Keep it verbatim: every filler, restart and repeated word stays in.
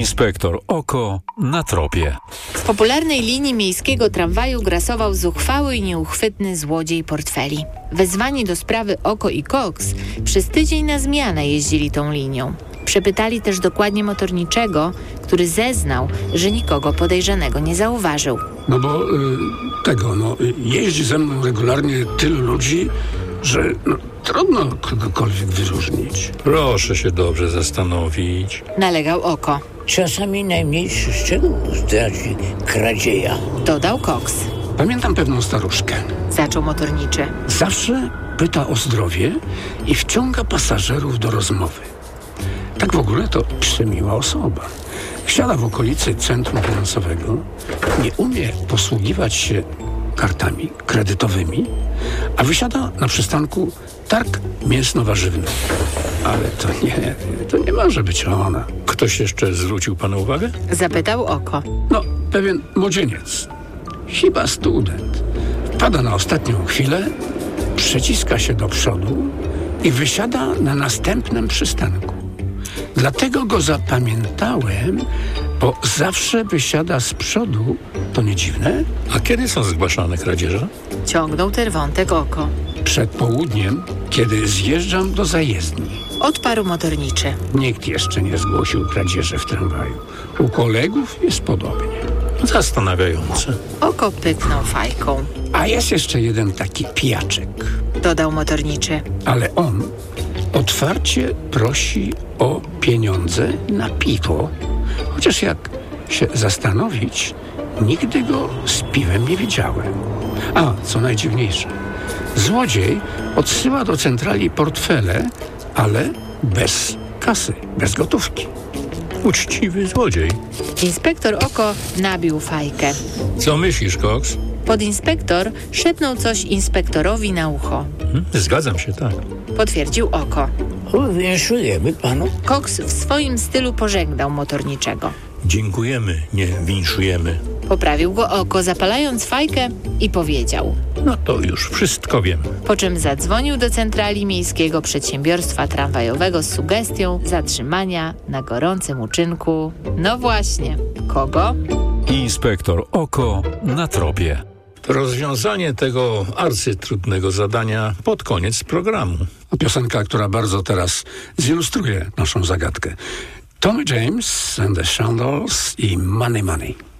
Inspektor Oko na tropie. W popularnej linii miejskiego tramwaju grasował zuchwały i nieuchwytny złodziej portfeli. Wezwani do sprawy Oko i Cox przez tydzień na zmianę jeździli tą linią. Przepytali też dokładnie motorniczego, który zeznał, że nikogo podejrzanego nie zauważył. No bo y, tego, no jeździ ze mną regularnie tylu ludzi, że no, trudno kogokolwiek wyróżnić. Proszę się dobrze zastanowić. Nalegał Oko. Czasami najmniejszy szczegół zdradzi kradzieja. Dodał Cox. Pamiętam pewną staruszkę. Zaczął motorniczy. Zawsze pyta o zdrowie i wciąga pasażerów do rozmowy. Tak w ogóle to przemiła osoba. Wsiada w okolicy centrum finansowego, nie umie posługiwać się kartami kredytowymi, a wysiada na przystanku targ mięsno-warzywny. Ale to nie, to nie może być ona. Ktoś jeszcze zwrócił panu uwagę? Zapytał Oko. No, pewien młodzieniec, chyba student, wpada na ostatnią chwilę, przeciska się do przodu i wysiada na następnym przystanku. Dlatego go zapamiętałem, bo zawsze wysiada z przodu. To nie dziwne? A kiedy są zgłaszane kradzieże? Ciągnął ten wątek Oko. Przed południem, kiedy zjeżdżam do zajezdni. Odparł motorniczy. Nikt jeszcze nie zgłosił kradzieży w tramwaju. U kolegów jest podobnie. Zastanawiające. Oko pyknął fajką. A jest jeszcze jeden taki pijaczek. Dodał motorniczy. Ale on otwarcie prosi o pieniądze na piwo. Chociaż jak się zastanowić, nigdy go z piwem nie widziałem. A, co najdziwniejsze, złodziej odsyła do centrali portfele, ale bez kasy, bez gotówki. Uczciwy złodziej. Inspektor Oko nabił fajkę. Co myślisz, Cox? Podinspektor szepnął coś inspektorowi na ucho. Hmm? Zgadzam się, tak. Potwierdził Oko. Winszujemy panu. Cox w swoim stylu pożegnał motorniczego. Dziękujemy, nie winszujemy. Poprawił go Oko, zapalając fajkę i powiedział. No to już wszystko wiemy. Po czym zadzwonił do centrali Miejskiego Przedsiębiorstwa Tramwajowego z sugestią zatrzymania na gorącym uczynku. No właśnie, kogo? Inspektor Oko na tropie. Rozwiązanie tego arcytrudnego zadania pod koniec programu. Piosenka, która bardzo teraz zilustruje naszą zagadkę. Tommy James and the Shandals i Money Money.